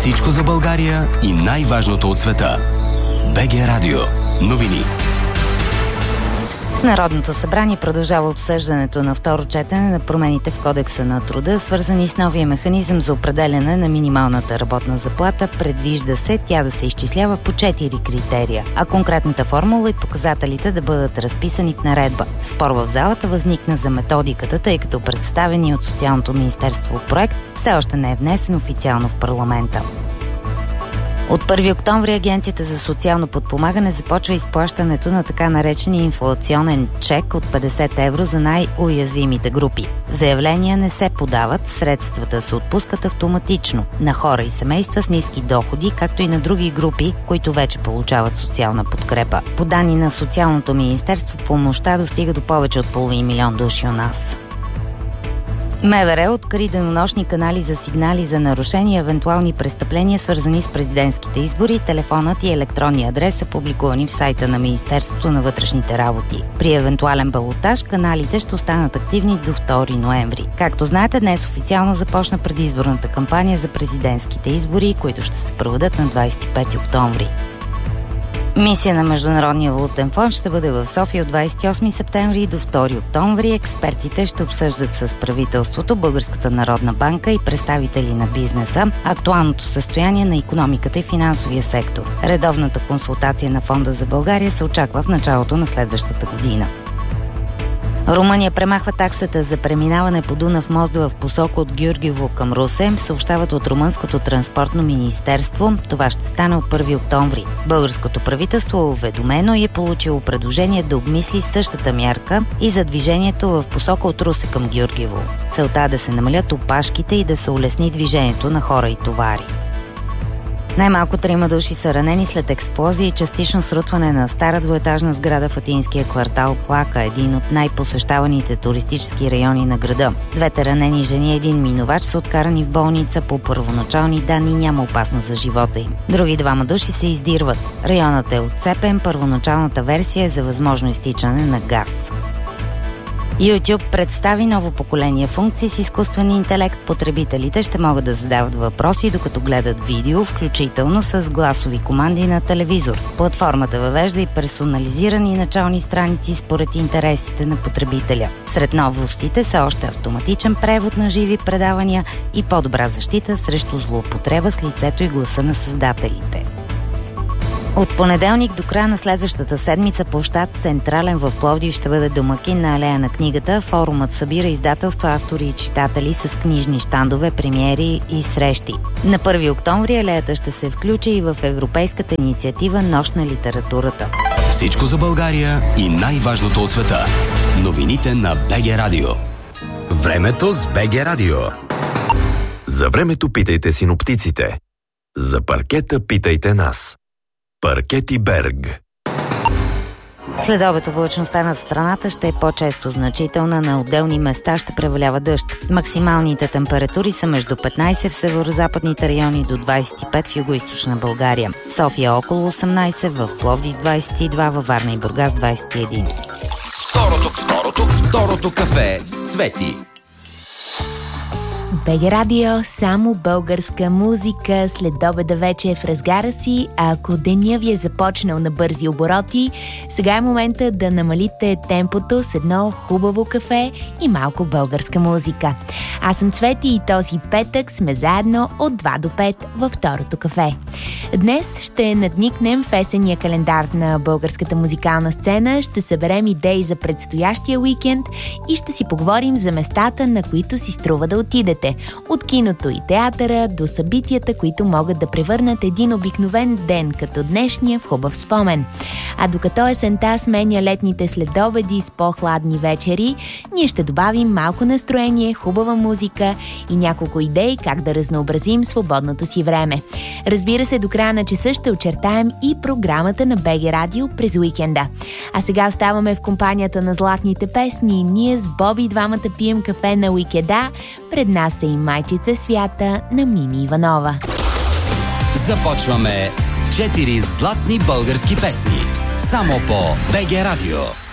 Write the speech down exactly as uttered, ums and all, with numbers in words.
Всичко за България и най-важното от света. БГ Радио. Новини. В Народното събрание продължава обсъждането на второ четене на промените в Кодекса на труда, свързани с новия механизъм за определяне на минималната работна заплата. Предвижда се тя да се изчислява по четири критерия, а конкретната формула и показателите да бъдат разписани в наредба. Спор в залата възникна за методиката, тъй като представени от Социалното министерство проект все още не е внесен официално в парламента. От първи октомври Агенцията за социално подпомагане започва изплащането на така наречения инфлационен чек от петдесет евро за най-уязвимите групи. Заявления не се подават, средствата се отпускат автоматично на хора и семейства с ниски доходи, както и на други групи, които вече получават социална подкрепа. По данни на Социалното министерство, помощта достига до повече от половин милион души у нас. МВР откри денонощни канали за сигнали за нарушения и евентуални престъпления, свързани с президентските избори. Телефонът и електронния адрес са публикувани в сайта на Министерството на вътрешните работи. При евентуален балотаж каналите ще останат активни до втори ноември. Както знаете, днес официално започна предизборната кампания за президентските избори, които ще се проведат на двадесет и пети октомври. Мисия на Международния валутен фонд ще бъде в София от двадесет и осми септември до втори октомври. Експертите ще обсъждат с правителството, Българската народна банка и представители на бизнеса актуалното състояние на икономиката и финансовия сектор. Редовната консултация на Фонда за България се очаква в началото на следващата година. Румъния премахва таксата за преминаване по Дунав мост в посока от Гюргево към Русе, съобщават от Румънското транспортно министерство. Това ще стане от първи октомври. Българското правителство е уведомено и е получило предложение да обмисли същата мярка и за движението в посока от Русе към Гюргево. Целта е да се намалят опашките и да се улесни движението на хора и товари. Най-малко трима души са ранени след експлозия и частично срутване на стара двуетажна сграда в атинския квартал Плака, един от най-посещаваните туристически райони на града. Двете ранени жени и един минувач са откарани в болница. По първоначални данни няма опасност за живота им. Други двама души се издирват. Районът е отцепен, първоначалната версия е за възможно изтичане на газ. YouTube представи ново поколение функции с изкуствен интелект. Потребителите ще могат да задават въпроси, докато гледат видео, включително с гласови команди на телевизор. Платформата въвежда и персонализирани начални страници според интересите на потребителя. Сред новостите са още автоматичен превод на живи предавания и по-добра защита срещу злоупотреба с лицето и гласа на създателите. От понеделник до края на следващата седмица площад Централен в Пловдив ще бъде домакин на Алея на книгата. Форумът събира издателства, автори и читатели с книжни щандове, премиери и срещи. На първи октомври алеята ще се включи и в европейската инициатива Нощ на литературата. Всичко за България и най-важното от света. Новините на БГ Радио. Времето с БГ Радио. За времето питайте синоптиците. За паркета питайте нас. Паркети Берг. Следобед облачността над страната ще е по-често значителна, на отделни места ще превалява дъжд. Максималните температури са между петнадесет в северозападните райони до двадесет и пет в югоизточна България. София около осемнадесет, в Пловдив двадесет и два, във Варна и Бургас двадесет и един. Второто, второто, второто кафе с Цвети. БГ Радио, само българска музика. След обеда вече е в разгара си, а ако деня ви е започнал на бързи обороти, сега е момента да намалите темпото с едно хубаво кафе и малко българска музика. Аз съм Цвети и този петък сме заедно от два до пет във второто кафе. Днес ще надникнем в есенния календар на българската музикална сцена, ще съберем идеи за предстоящия уикенд и ще си поговорим за местата, на които си струва да отидете. От киното и театъра до събитията, които могат да превърнат един обикновен ден като днешния в хубав спомен. А докато есента сменя летните следобеди с по-хладни вечери, ние ще добавим малко настроение, хубава музика и няколко идеи как да разнообразим свободното си време. Разбира се, до края на часа ще очертаем и програмата на БГ Радио през уикенда. А сега оставаме в компанията на златните песни. Ние с Боби двамата пием кафе на уикеда. Пред нас е и майчица Свята на Мими Иванова. Започваме с четири златни български песни. Само по БГ Радио.